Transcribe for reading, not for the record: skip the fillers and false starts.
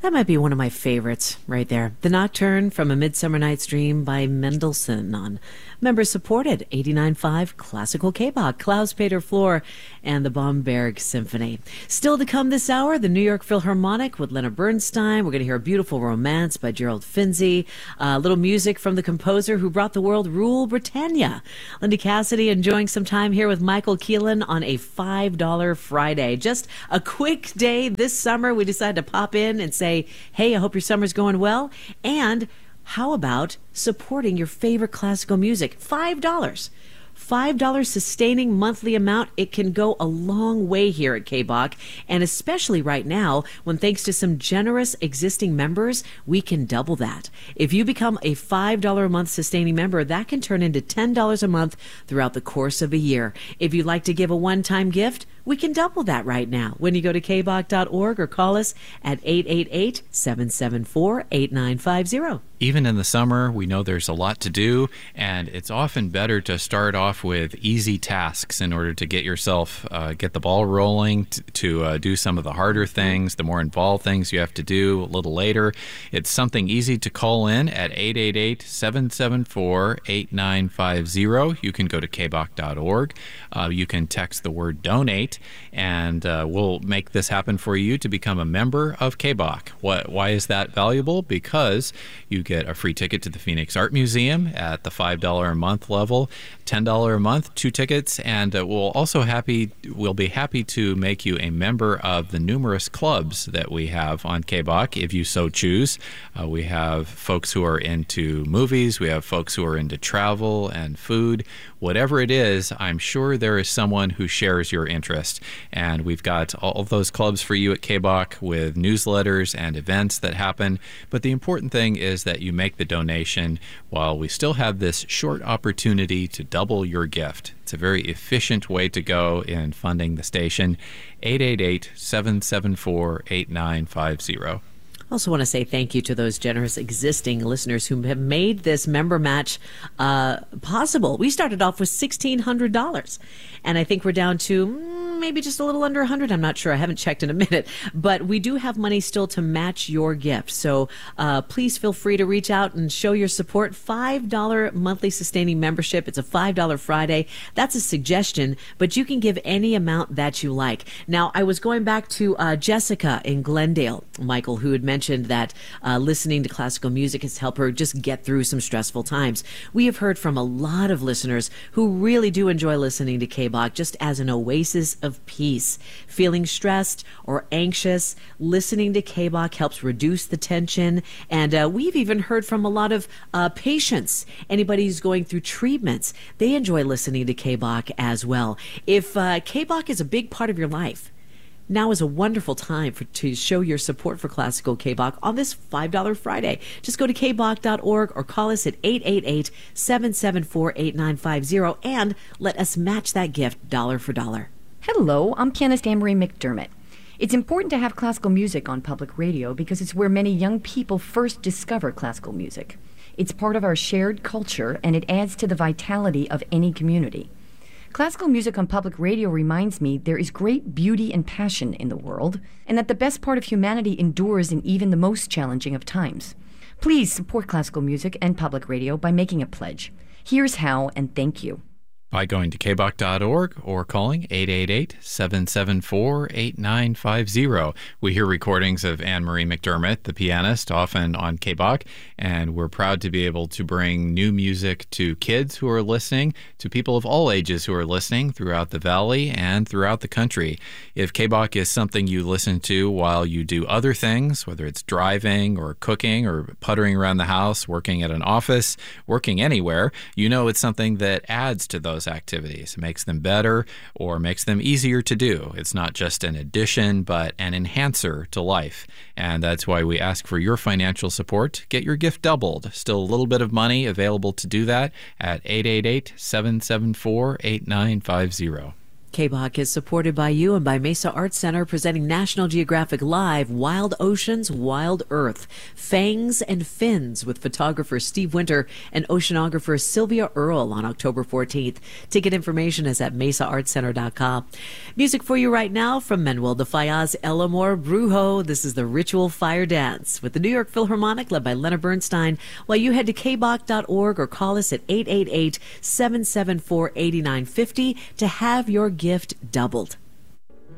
That might be one of my favorites right there. The Nocturne from A Midsummer Night's Dream by Mendelssohn on member-supported 89.5 Classical K-Bach, Klaus-Peter Flohr, and the Bomberg Symphony. Still to come this hour, the New York Philharmonic with Leonard Bernstein. We're going to hear a beautiful romance by Gerald Finzi, a little music from the composer who brought the world Rule Britannia. Lindy Cassidy enjoying some time here with Michael Keelan on a $5 Friday. Just a quick day this summer. We decided to pop in and say, hey, I hope your summer's going well. And how about supporting your favorite classical music? $5. $5 sustaining monthly amount. It can go a long way here at K-Bach, and especially right now when, thanks to some generous existing members, we can double that. If you become a $5 a month sustaining member, that can turn into $10 a month throughout the course of a year. If you'd like to give a one-time gift, we can double that right now when you go to kbach.org or call us at 888-774-8950. Even in the summer, we know there's a lot to do, and it's often better to start off with easy tasks in order to get yourself, get the ball rolling, to do some of the harder things, the more involved things you have to do a little later. It's something easy to call in at 888-774-8950. You can go to kbach.org. You can text the word donate, and we'll make this happen for you to become a member of K-Bach. Why is that valuable? Because you get a free ticket to the Phoenix Art Museum at the $5 a month level, $10 a month, 2 tickets, and we'll be happy to make you a member of the numerous clubs that we have on K-Bach, if you so choose. We have folks who are into movies, we have folks who are into travel and food. Whatever it is, I'm sure there is someone who shares your interest. And we've got all of those clubs for you at K-Bach with newsletters and events that happen. But the important thing is that you make the donation while we still have this short opportunity to double your gift. It's a very efficient way to go in funding the station. 888-774-8950. I also want to say thank you to those generous existing listeners who have made this member match possible. We started off with $1,600, and I think we're down to maybe just a little under 100. I'm not sure. I haven't checked in a minute, but we do have money still to match your gift. So please feel free to reach out and show your support. $5 monthly sustaining membership. It's a $5 Friday. That's a suggestion, but you can give any amount that you like. Now, I was going back to Jessica in Glendale, Michael, who had mentioned that listening to classical music has helped her just get through some stressful times. We have heard from a lot of listeners who really do enjoy listening to K-Bach just as an oasis of peace. Feeling stressed or anxious, listening to K-Bach helps reduce the tension. And we've even heard from a lot of patients, anybody who's going through treatments. They enjoy listening to K-Bach as well. If K-Bach is a big part of your life, now is a wonderful time to show your support for classical K-Bach on this $5 Friday. Just go to kbach.org or call us at 888-774-8950 and let us match that gift dollar for dollar. Hello, I'm pianist Anne-Marie McDermott. It's important to have classical music on public radio because it's where many young people first discover classical music. It's part of our shared culture, and it adds to the vitality of any community. Classical music on public radio reminds me there is great beauty and passion in the world, and that the best part of humanity endures in even the most challenging of times. Please support classical music and public radio by making a pledge. Here's how, and thank you. By going to kbach.org or calling 888-774-8950. We hear recordings of Anne-Marie McDermott, the pianist, often on K-Bach, and we're proud to be able to bring new music to kids who are listening, to people of all ages who are listening throughout the Valley and throughout the country. If K-Bach is something you listen to while you do other things, whether it's driving or cooking or puttering around the house, working at an office, working anywhere, you know it's something that adds to those activities, makes them better or makes them easier to do. It's not just an addition, but an enhancer to life. And that's why we ask for your financial support. Get your gift doubled. Still a little bit of money available to do that at 888-774-8950. KBOC is supported by you and by Mesa Arts Center, presenting National Geographic Live, Wild Oceans, Wild Earth, Fangs and Fins, with photographer Steve Winter and oceanographer Sylvia Earle on October 14th. Ticket information is at mesaartscenter.com. Music for you right now from Manuel de Fayaz, El Amor Brujo. This is the Ritual Fire Dance with the New York Philharmonic, led by Leonard Bernstein, while you head to kbok.org or call us at 888-774-8950 to have your gift doubled.